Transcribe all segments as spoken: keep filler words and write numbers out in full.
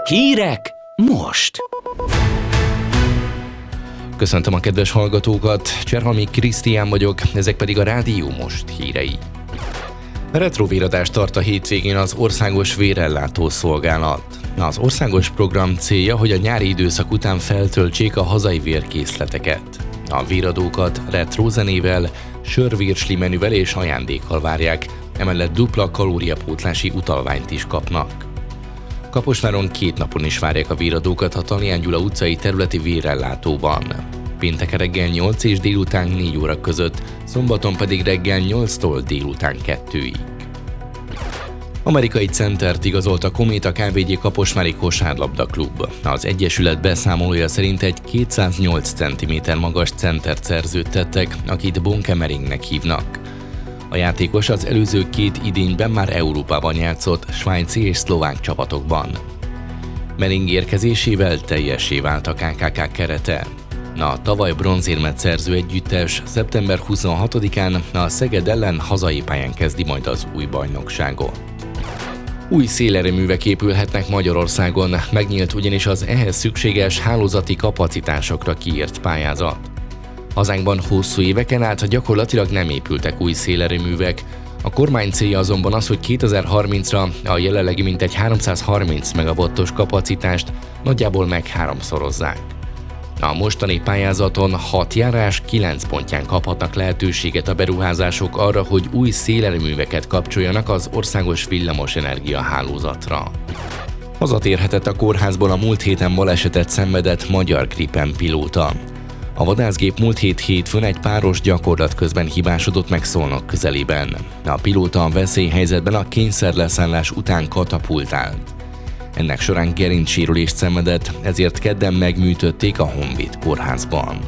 Hírek most! Köszöntöm a kedves hallgatókat, Cserhalmi Krisztián vagyok, ezek pedig a Rádió Most hírei. Retrovéradást tart a hétvégén az Országos Vérellátó Szolgálat. Az országos program célja, hogy a nyári időszak után feltöltsék a hazai vérkészleteket. A véradókat retro zenével, sörvirsli menüvel és ajándékkal várják, emellett dupla kalóriapótlási utalványt is kapnak. Kaposváron két napon is várják a véradókat a Tallián Gyula utcai területi vérellátóban. Pénteken reggel nyolc és délután négy óra között, szombaton pedig reggel nyolctól délután kettőig. Amerikai centert igazolt a Kométa ká vé gé Kaposvári Kosárlabda Klub. Az egyesület beszámolója szerint egy kétszáznyolc centiméter magas centert szerződtettek, akit Bonkemeringnek hívnak. A játékos az előző két idényben már Európában játszott, svájci és szlovák csapatokban. Mering érkezésével teljessé vált a ká ká ká kerete. A tavaly bronzérmet szerző együttes szeptember huszonhatodikán a Szeged ellen hazai pályán kezdi majd az új bajnokságot. Új szélerőművek épülhetnek Magyarországon, megnyílt ugyanis az ehhez szükséges hálózati kapacitásokra kiírt pályázat. Hazánkban hosszú éveken át gyakorlatilag nem épültek új szélerőművek, a kormány célja azonban az, hogy kétezer-harmincra a jelenlegi mintegy háromszázharminc megawattos kapacitást nagyjából megháromszorozzák. A mostani pályázaton hat járás kilenc pontján kaphatnak lehetőséget a beruházások arra, hogy új szélerőműveket kapcsoljanak az országos villamosenergia hálózatra. Hazatérhetett a kórházból a múlt héten balesetet szenvedett magyar Gripen pilóta. A vadászgép múlt hét hétfőn egy páros gyakorlat közben hibásodott meg Szolnok közelében. A pilóta a veszélyhelyzetben a kényszerleszállás után katapultált. Ennek során gerincsérülést szenvedett, ezért kedden megműtötték a Honvéd kórházban.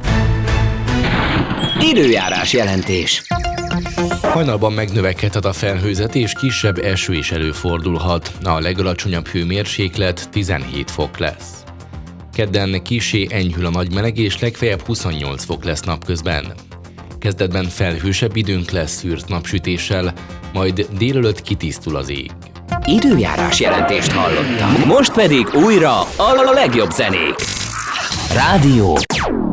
Időjárás jelentés. Hajnalban megnövekedhet a felhőzet és kisebb eső is előfordulhat. A legalacsonyabb hőmérséklet tizenhét fok lesz. Kedden kissé enyhül a nagy meleg és legfeljebb huszonnyolc fok lesz napközben. Kezdetben felhősebb időnk lesz szűrt napsütéssel, majd délelőtt kitisztul az ég. Időjárás jelentést hallottak. Most pedig újra a legjobb zenék. Rádió